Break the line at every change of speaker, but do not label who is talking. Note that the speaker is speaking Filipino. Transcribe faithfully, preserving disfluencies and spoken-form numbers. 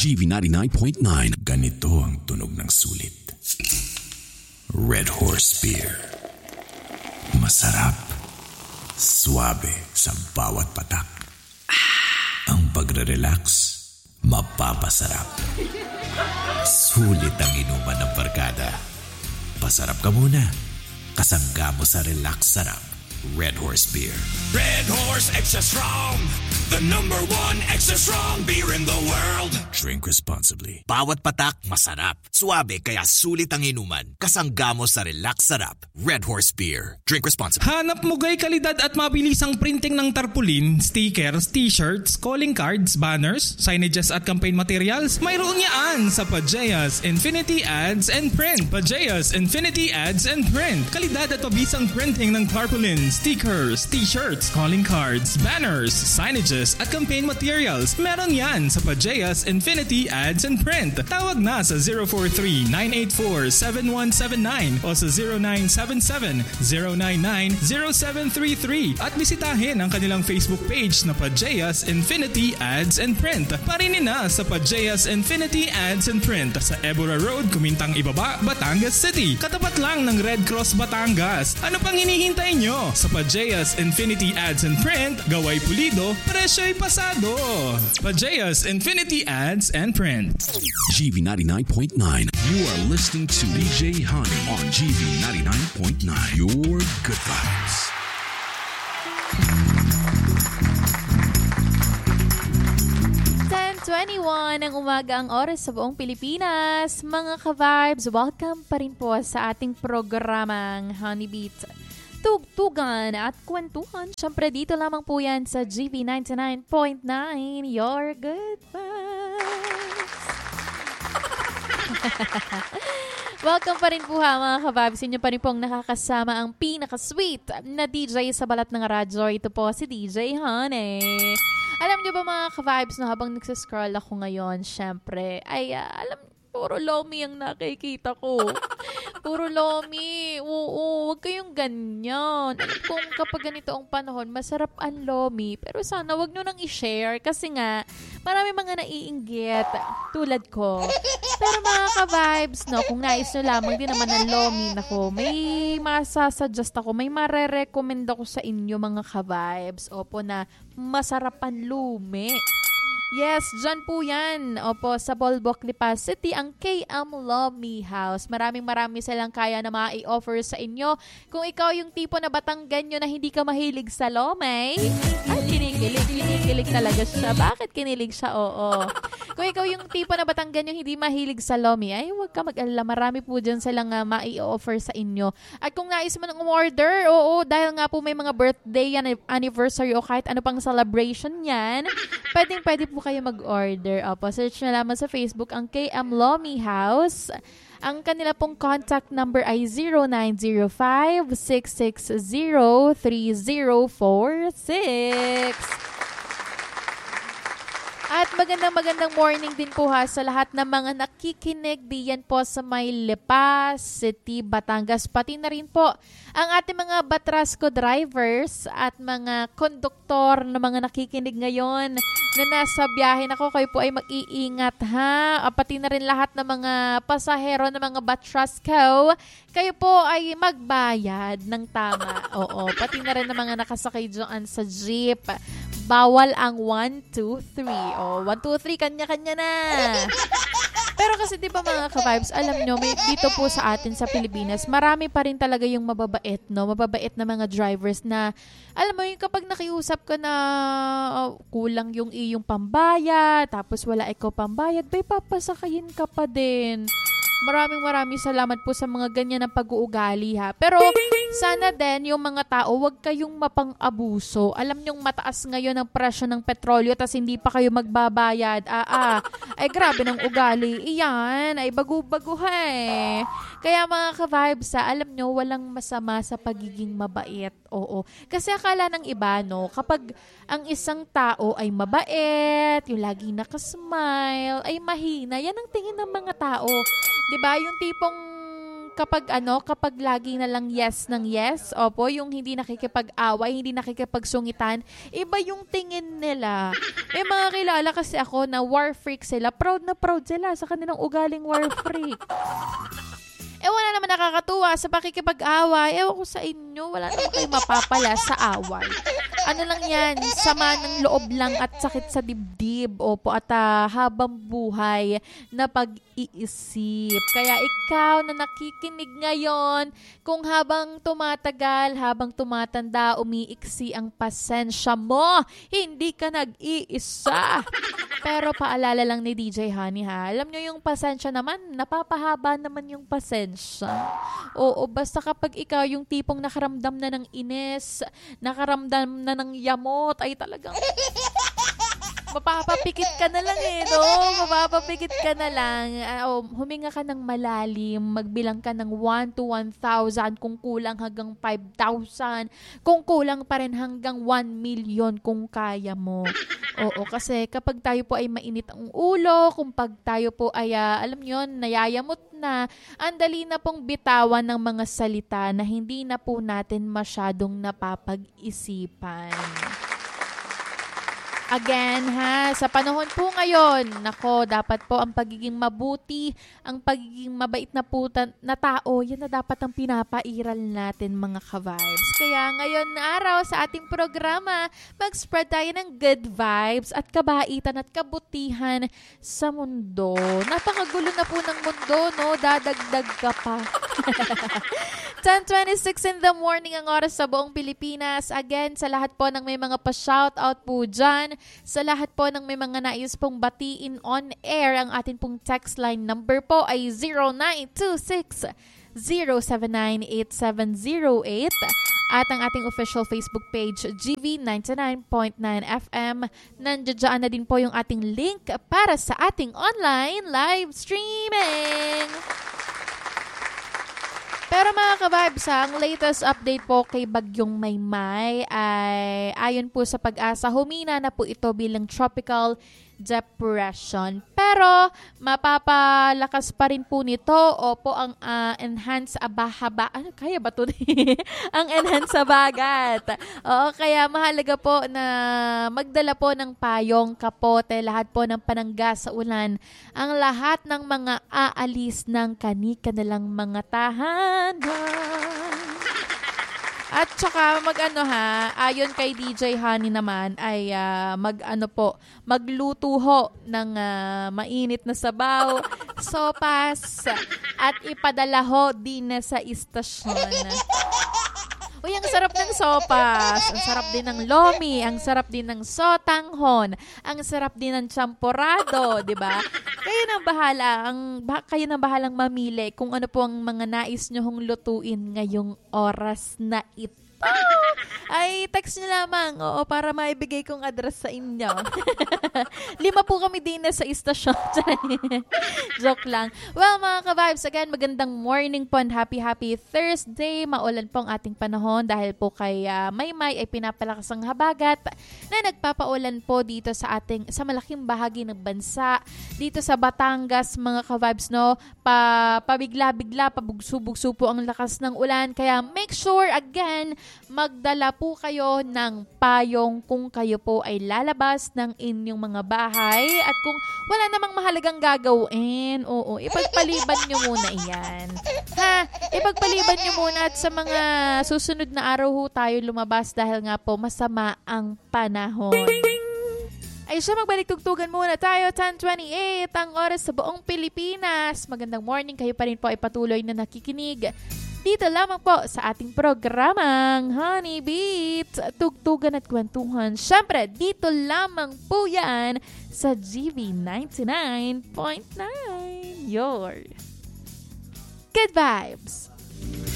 G V ninety-nine point nine. Ganito ang tunog ng sulit. Red Horse Beer. Masarap. Suabe sa bawat patak. Ang pagre-relax, mapapasarap. Sulit ang inuman ng barkada. Pasarap ka muna. Kasangga mo sa relax sarap. Red Horse Beer.
Red Horse Extra Strong, the number one extra strong beer in the world.
Drink responsibly.
Bawat patak, masarap. Suabe, kaya sulit ang inuman. Kasangga mo sa relax sarap. Red Horse Beer. Drink responsibly.
Hanap mo gay kalidad at mabilisang printing ng tarpaulin, stickers, t-shirts, calling cards, banners, signages at campaign materials? Mayroon yan sa Pajeas Infinity Ads and Print. Pajeas Infinity Ads and Print. Kalidad at mabisang printing ng tarpaulin, stickers, t-shirts, calling cards, banners, signages at campaign materials. Meron yan sa Pajeas Infinity Ads and Print. Tawag na sa zero four three, nine eight four, seven one seven nine o sa zero nine seven seven, zero nine nine, zero seven three three at bisitahin ang kanilang Facebook page na Pajeas Infinity Ads and Print. Parinin na sa Pajeas Infinity Ads and Print sa Ebora Road, Kumintang Ibaba, Batangas City. Katapat lang ng Red Cross Batangas. Ano pang hinihintay nyo? Sa Pajeas Infinity Ads and Print, gaway pulido, presyo'y pasado. Pajeas Infinity Ads and Print.
G V ninety-nine point nine. You are listening to D J Honey on G V ninety-nine point nine. Your good vibes.
ten twenty-one ang umaga ang oras sa buong Pilipinas. Mga ka-vibes, welcome pa rin po sa ating programang Honey Beat. Tugtugan at kwentuhan. Siyempre dito lamang po yan sa G V ninety-nine point nine. Your good vibes. Welcome pa rin po ha mga kababs. Inyo pa rin pong nakakasama ang pinaka-sweet na D J sa balat ng radyo. Ito po si D J Honey. Alam niyo ba mga ka-vibes na habang nagsascroll ako ngayon, syempre, ay uh, alam puro lomi ang nakikita ko. Puro lomi. Oo, huwag kayong ganyan. Alam kong kapag ganito ang panahon, masarap ang lomi. Pero sana wag nyo nang i-share kasi nga, marami mga naiinggit tulad ko. Pero mga ka-vibes, no, kung nais nyo lamang din naman ng lomi, nako, may masasuggest ako, may marerecommend ako sa inyo mga ka-vibes. Opo na masarap ang lumi. Yes, dyan po yan. Opo, sa Bolboc, Lipa City, ang K M Lomi House. Maraming marami silang kaya na ma-i-offer sa inyo. Kung ikaw yung tipo na Batanggenyo na hindi ka mahilig sa lomay, ay, kinikilig, kinikilig talaga siya. Bakit kinilig siya? Oo. Kung ikaw yung tipo na Batanggenyo hindi mahilig sa lomi, ay, huwag ka mag-alala. Marami po dyan silang uh, ma-i-offer sa inyo. At kung nais mo ng umorder, oo, dahil nga po may mga birthday, anniversary, o kahit ano pang celebration yan, pwedeng pwede po kayo mag-order. Opo, search na lamang sa Facebook ang K M Lomi House. Ang kanila pong contact number ay zero nine zero five, six six zero, three zero four six. At magandang magandang morning din po ha sa lahat ng mga nakikinig diyan po sa may Lipa City, Batangas. Pati na rin po ang ating mga Batrasco drivers at mga konduktor na mga nakikinig ngayon na nasa biyahe. Nako, kayo po ay mag-iingat ha. Pati na rin lahat ng mga pasahero ng mga Batrasco, kayo po ay magbayad ng tama. Oo, pati na rin ng mga nakasakay dyan sa jeep. Bawal ang one, two, three. O, one, two, three, kanya-kanya na. Pero kasi di ba mga ka-vibes, alam nyo, may, dito po sa atin sa Pilipinas, marami pa rin talaga yung mababait, no? Mababait na mga drivers na, alam mo yung kapag nakiusap ka na oh, kulang yung iyong pambayad, tapos wala ikaw pambayad, bay papasakayin ka pa din. Maraming maraming salamat po sa mga ganyan na pag-uugali ha. Pero sana din yung mga tao, wag kayong mapang-abuso. Alam nyong mataas ngayon ang presyo ng petrolyo tas hindi pa kayo magbabayad. Ah, ah. Ay grabe ng ugali. Iyan, ay bagu-baguha eh. Kaya mga ka-vibes ha, alam nyo, walang masama sa pagiging mabait. Oo. Kasi akala ng iba, no, kapag ang isang tao ay mabait, yung laging nakasmile, ay mahina. Yan ang tingin ng mga tao. Diba? Yung tipong kapag ano, kapag lagi na lang yes ng yes, opo, yung hindi nakikipag-away, hindi nakikipagsungitan, iba yung tingin nila. May mga kilala kasi ako na war freak sila. Proud na proud sila sa kanilang ugaling war freak. Eh, wala naman nakakatuwa sa pakikipag-away. Ewan ko sa inyo, wala naman kayo mapapala sa away. Ano lang yan, sama ng loob lang at sakit sa dibdib. Opo, at uh, habang buhay na pag-iisip. Kaya ikaw na nakikinig ngayon, kung habang tumatagal, habang tumatanda, umiiksi ang pasensya mo, hindi ka nag-iisa. Pero paalala lang ni D J Honey ha, alam nyo yung pasensya naman, napapahaba naman yung pasensya. Oo, basta kapag ikaw yung tipong nakaramdam na ng inis, nakaramdam na ng yamot, ay talagang mapapapikit ka na lang eh, no? Mapapapikit ka na lang. Uh, huminga ka ng malalim, magbilang ka ng one to one thousand, kung kulang hanggang five thousand, kung kulang pa rin hanggang one million kung kaya mo. Oo, kasi kapag tayo po ay mainit ang ulo, kung pag tayo po ay, uh, alam nyo, nayayamot na, andali na pong bitawan ng mga salita na hindi na po natin masyadong napapag-isipan. Again ha, sa panahon po ngayon, nako, dapat po ang pagiging mabuti, ang pagiging mabait na po ta- na tao, yan na dapat ang pinapairal natin mga ka-vibes. Kaya ngayon na araw sa ating programa, mag-spread tayo ng good vibes at kabaitan at kabutihan sa mundo. Napakagulo na po ng mundo, no? Dadagdag ka pa. ten twenty-six in the morning ang oras sa buong Pilipinas. Again, sa lahat po ng may mga pa-shoutout po dyan, sa lahat po ng may mga nais pong batiin on air, ang atin pong text line number po ay zero nine two six zero seven nine eight seven zero eight at ang ating official Facebook page G V ninety-nine point nine F M. Nandiyan na din po yung ating link para sa ating online live streaming. Pero mga ka-vibes, ang latest update po kay Bagyong Maymay ay ayon po sa Pag-asa, humina na po ito bilang tropical depression. Pero mapapalakas pa rin po nito o po ang uh, enhanced abahaba. Ano kaya ba ito? Ang enhanced abagat. Oo, kaya mahalaga po na magdala po ng payong, kapote, lahat po ng panangga sa ulan. Ang lahat ng mga aalis ng kani-kanilang mga tahanan. At saka mag-ano ha, ayon kay D J Honey naman ay uh, mag-ano po, magluto ho ng uh, mainit na sabaw, sopas, at ipadala ho din sa istasyon. Uy, ang sarap ng sopas, ang sarap din ng lomi, ang sarap din ng sotanghon, ang sarap din ng champorado, di ba? Kayo nang bahala, ang bah, kayo nang bahalang mamili kung ano po ang mga nais nyo hong lutuin ngayong oras na ito. Ay, text nyo lamang, oo, para maibigay kong address sa inyo. Lima po kami din na sa istasyon. Joke lang. Well, mga ka-vibes, again, magandang morning po and happy, happy Thursday. Maulan po ang ating panahon dahil po kay uh, Maymay ay pinapalakas ang habagat na nagpapaulan po dito sa ating, sa malaking bahagi ng bansa. Dito sa Batangas, mga ka-vibes, no, pa, pabigla-bigla, pabugso-bugso po ang lakas ng ulan. Kaya make sure, again, magdala po kayo ng payong kung kayo po ay lalabas ng inyong mga bahay at kung wala namang mahalagang gagawin, oo, ipagpaliban nyo muna iyan. Ha? Ipagpaliban nyo muna at sa mga susunod na araw ho tayo lumabas dahil nga po masama ang panahon. Ay siya, magbalik tugtugan muna tayo. ten twenty-eight ang oras sa buong Pilipinas. Magandang morning, kayo pa rin po ay patuloy na nakikinig dito lamang po sa ating programang Honey Beats, tugtugan at kwentuhan. Siyempre, dito lamang po yan sa G V ninety-nine point nine. Your good vibes.